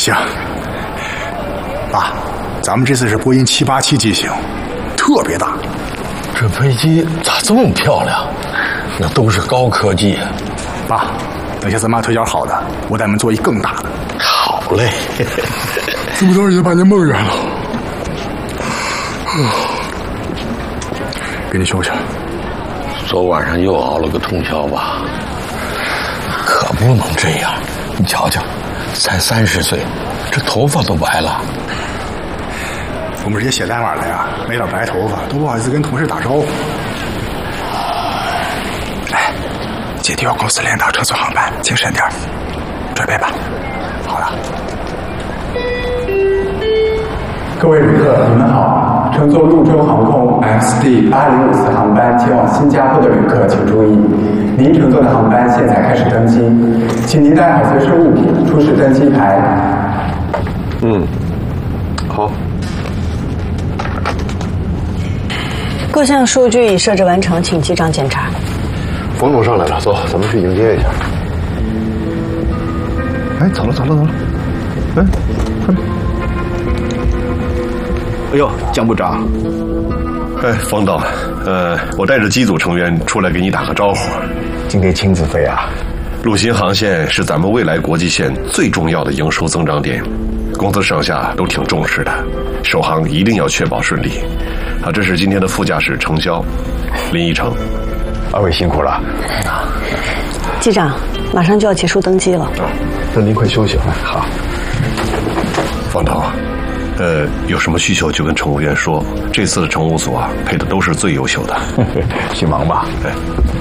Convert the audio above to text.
行，爸，咱们这次是波音787机型，特别大。 这飞机咋这么漂亮？那都是高科技。 爸，等下咱妈腿脚好的，我带你们做一更大的。 好嘞。 这不着也把你梦圆了。给你休息。 昨晚上又熬了个通宵吧？可不能这样，你瞧瞧，才30岁，这头发都白了。 我们这些写代码的呀，没点白头发都不好意思跟同事打招呼。来，接替我公司领导乘坐航班，精神点，准备吧。好了。 各位旅客，你们好！乘坐陆州航空 XD8054航班前往新加坡的旅客请注意，您乘坐的航班现在开始登机，请您带好随身物品，出示登机牌。 好。 各项数据已设置完成，请机长检查。 冯总上来了，走，咱们去迎接一下。哎，走了。哎，快点！ 哎呦，江部长。 哎，冯导，我带着机组成员出来给你打个招呼。 今天亲自飞啊？ 陆新航线是咱们未来国际线最重要的营收增长点，公司上下都挺重视的，首航一定要确保顺利。这是今天的副驾驶程潇、林一成。 二位辛苦了。 机长，马上就要结束登机了。 那您快休息。 好。 方导，有什么需求就跟乘务员说，这次的乘务组啊，配的都是最优秀的。 去忙吧。 哎。